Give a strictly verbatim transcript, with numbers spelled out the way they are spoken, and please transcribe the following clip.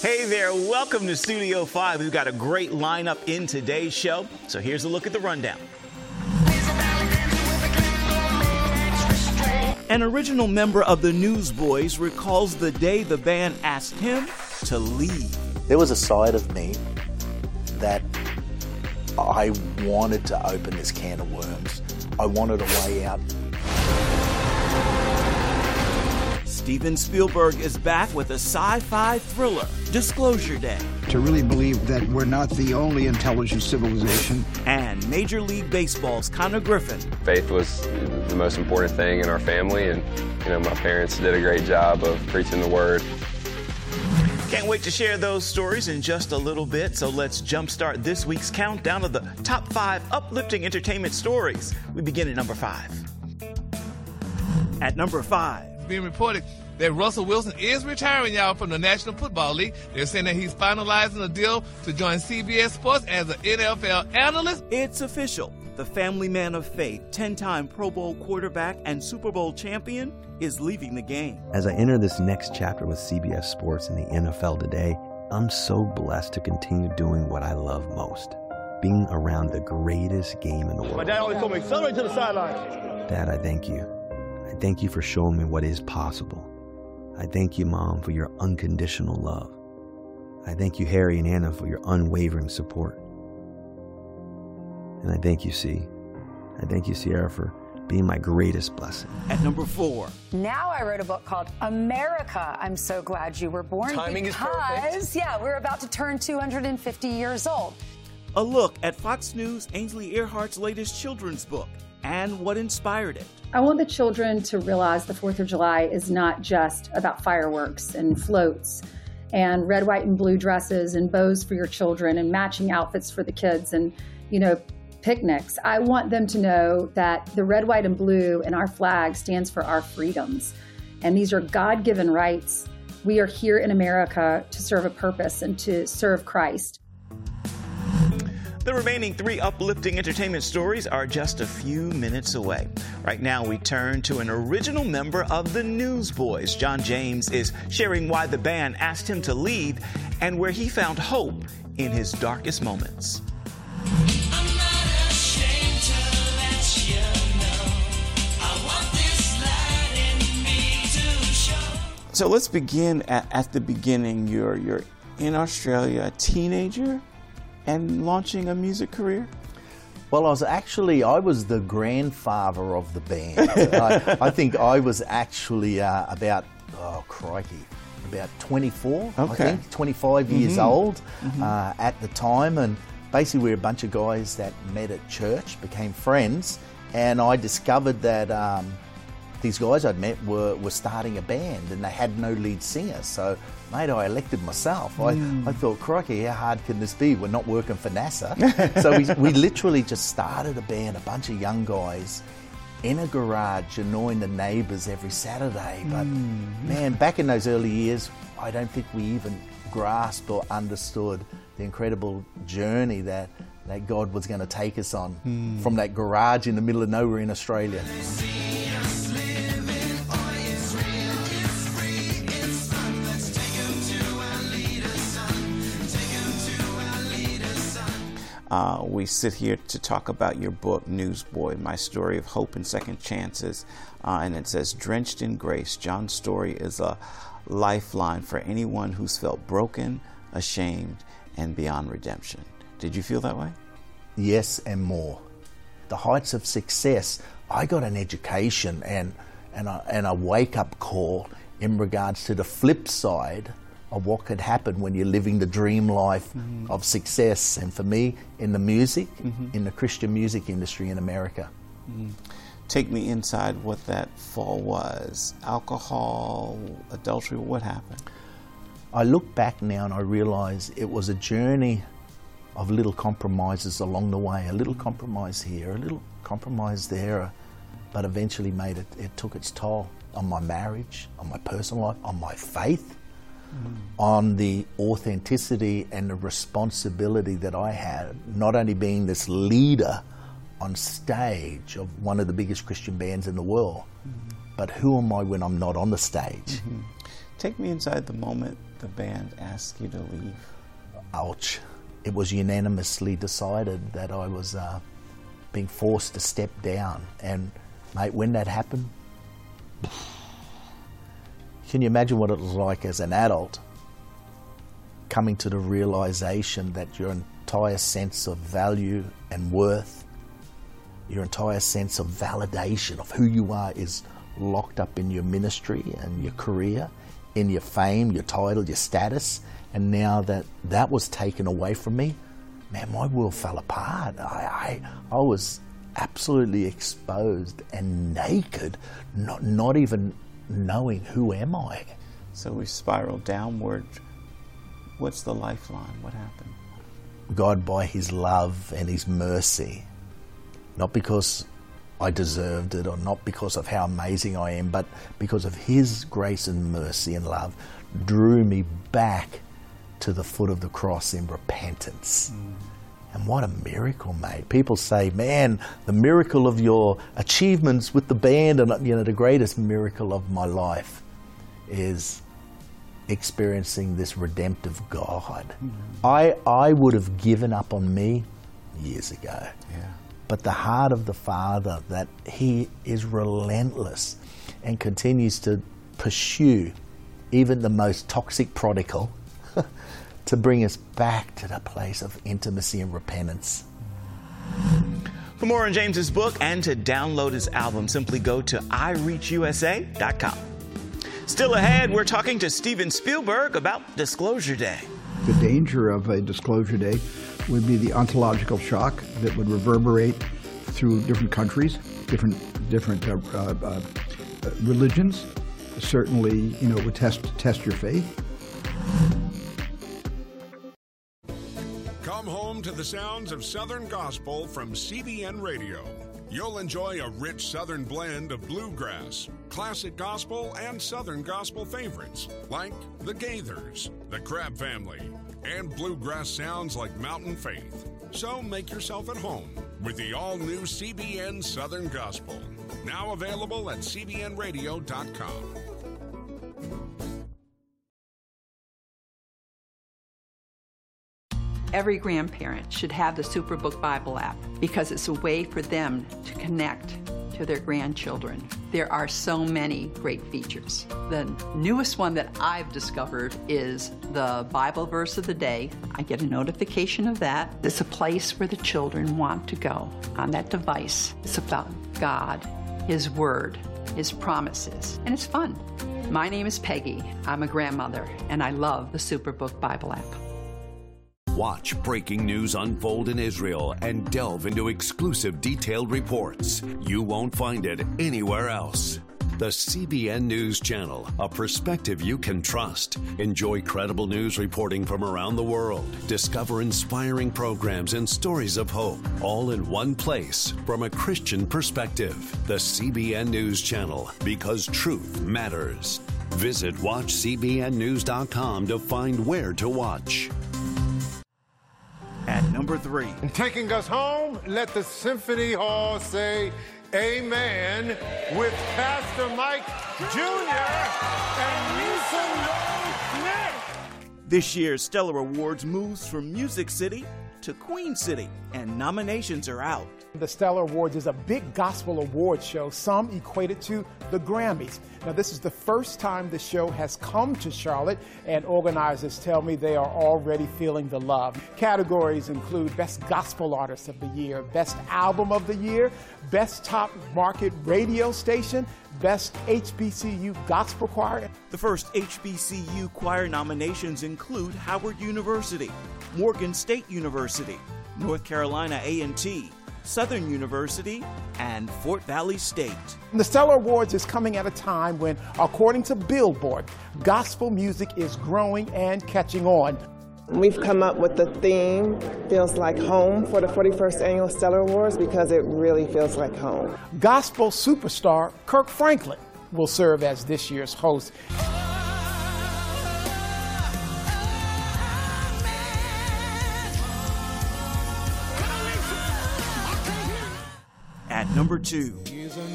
Hey there, welcome to Studio five. We've got a great lineup in today's show, so here's a look at the rundown. An original member of the Newsboys recalls the day the band asked him to leave. There was a side of me that I wanted to open this can of worms. I wanted a way out. Steven Spielberg is back with a sci-fi thriller, Disclosure Day. To really believe that we're not the only intelligent civilization. And Major League Baseball's Connor Griffin. Faith was the most important thing in our family, and you know, my parents did a great job of preaching the word. Can't wait to share those stories in just a little bit, so let's jumpstart this week's countdown of the top five uplifting entertainment stories. We begin at number five. At number five. It's being reported that Russell Wilson is retiring, y'all, from the National Football League. They're saying that he's finalizing a deal to join C B S Sports as an N F L analyst. It's official. The family man of faith, ten-time Pro Bowl quarterback and Super Bowl champion, is leaving the game. As I enter this next chapter with C B S Sports and the N F L today, I'm so blessed to continue doing what I love most, being around the greatest game in the world. My dad always told me, accelerate to the sideline. Dad, I thank you. I thank you for showing me what is possible. I thank you, Mom, for your unconditional love. I thank you, Harry and Anna, for your unwavering support. And I thank you, C. I thank you, Sierra, for being my greatest blessing. At number four. Now I wrote a book called America, I'm So Glad You Were Born. Timing because, is perfect. yeah, we're about to turn two hundred fifty years old. A look at Fox News' Ainsley Earhart's latest children's book and what inspired it. I want the children to realize the fourth of July is not just about fireworks and floats and red, white, and blue dresses and bows for your children and matching outfits for the kids and, you know, picnics. I want them to know that the red, white, and blue and our flag stands for our freedoms. And these are God-given rights. We are here in America to serve a purpose and to serve Christ. The remaining three uplifting entertainment stories are just a few minutes away. Right now, we turn to an original member of the Newsboys. John James is sharing why the band asked him to leave and where he found hope in his darkest moments. So let's begin at, at the beginning. You're, you're in Australia, a teenager, and launching a music career? Well, I was actually, I was the grandfather of the band. I, I think I was actually uh, about, oh crikey, about twenty-four, okay. I think, twenty-five mm-hmm. years old mm-hmm. uh, at the time. And basically we were a bunch of guys that met at church, became friends, and I discovered that um, these guys I'd met were, were starting a band and they had no lead singer. So, mate, I elected myself. Mm. I, I thought, crikey, how hard can this be? We're not working for NASA. So we, we literally just started a band, a bunch of young guys in a garage annoying the neighbours every Saturday. But mm. man, back in those early years, I don't think we even grasped or understood the incredible journey that, that God was going to take us on mm. from that garage in the middle of nowhere in Australia. Uh, we sit here to talk about your book, Newsboy, My Story of Hope and Second Chances. Uh, and it says, drenched in grace, John's story is a lifeline for anyone who's felt broken, ashamed, and beyond redemption. Did you feel that way? Yes, and more. The heights of success, I got an education and, and, a, and a wake-up call in regards to the flip side of what could happen when you're living the dream life mm-hmm. of success. And for me, in the music, mm-hmm. in the Christian music industry in America. Mm-hmm. Take me inside what that fall was. Alcohol, adultery, what happened? I look back now and I realize it was a journey of little compromises along the way. A little compromise here, a little compromise there, but eventually made it, it took its toll on my marriage, on my personal life, on my faith. Mm. On the authenticity and the responsibility that I had, not only being this leader on stage of one of the biggest Christian bands in the world, mm-hmm. but who am I when I'm not on the stage? Mm-hmm. Take me inside the moment the band asked you to leave. Ouch. It was unanimously decided that I was uh, being forced to step down. And, mate, when that happened, can you imagine what it was like as an adult coming to the realization that your entire sense of value and worth, your entire sense of validation of who you are is locked up in your ministry and your career, in your fame, your title, your status, and now that that was taken away from me, man, my world fell apart. I, I, I was absolutely exposed and naked, not, not even knowing who am I. So we spiraled downward. What's the lifeline? What happened? God, by His love and His mercy, not because I deserved it or not because of how amazing I am, but because of His grace and mercy and love, drew me back to the foot of the cross in repentance. Mm. And what a miracle, mate. People say, man, the miracle of your achievements with the band, and you know, the greatest miracle of my life is experiencing this redemptive God. Mm. I I would have given up on me years ago. Yeah. But the heart of the Father, that He is relentless and continues to pursue even the most toxic prodigal to bring us back to the place of intimacy and repentance. For more on James's book and to download his album, simply go to i reach u s a dot com. Still ahead, we're talking to Steven Spielberg about Disclosure Day. The danger of a Disclosure Day would be the ontological shock that would reverberate through different countries, different different uh, uh, uh, religions. Certainly, you know, it would test test your faith. Come home to the sounds of Southern Gospel from C B N Radio. You'll enjoy a rich Southern blend of bluegrass, classic gospel, and Southern gospel favorites like the Gaithers, the Crabb Family, and bluegrass sounds like Mountain Faith. So make yourself at home with the all-new C B N Southern Gospel. Now available at c b n radio dot com. Every grandparent should have the Superbook Bible app because it's a way for them to connect to their grandchildren. There are so many great features. The newest one that I've discovered is the Bible verse of the day. I get a notification of that. It's a place where the children want to go on that device. It's about God, His Word, His promises, and it's fun. My name is Peggy. I'm a grandmother, and I love the Superbook Bible app. Watch breaking news unfold in Israel and delve into exclusive detailed reports. You won't find it anywhere else. The C B N News Channel, a perspective you can trust. Enjoy credible news reporting from around the world. Discover inspiring programs and stories of hope, all in one place from a Christian perspective. The C B N News Channel, because truth matters. Visit watch c b n news dot com to find where to watch. At number three. And taking us home, let the Symphony Hall say amen with Pastor Mike Junior and Lisa Smith. This year's Stellar Awards moves from Music City to Queen City, and nominations are out. The Stellar Awards is a big gospel awards show, some equate it to the Grammys. Now, this is the first time the show has come to Charlotte, and organizers tell me they are already feeling the love. Categories include Best Gospel Artist of the Year, Best Album of the Year, Best Top Market Radio Station, Best H B C U Gospel Choir. The first H B C U choir nominations include Howard University, Morgan State University, North Carolina A and T, Southern University, and Fort Valley State. The Stellar Awards is coming at a time when, according to Billboard, gospel music is growing and catching on. We've come up with the theme, Feels Like Home, for the forty-first Annual Stellar Awards because it really feels like home. Gospel superstar Kirk Franklin will serve as this year's host. At number two.